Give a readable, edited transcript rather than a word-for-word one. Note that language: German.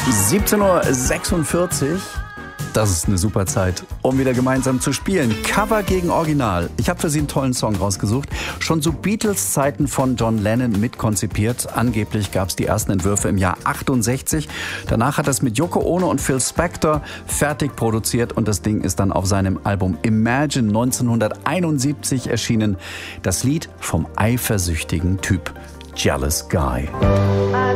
17:46 Uhr. Das ist eine super Zeit, um wieder gemeinsam zu spielen. Cover gegen Original. Ich habe für Sie einen tollen Song rausgesucht. Schon zu Beatles-Zeiten von John Lennon mitkonzipiert. Angeblich gab es die ersten Entwürfe im Jahr 68. Danach hat er es mit Yoko Ono und Phil Spector fertig produziert und das Ding ist dann auf seinem Album Imagine 1971 erschienen. Das Lied vom eifersüchtigen Typ Jealous Guy.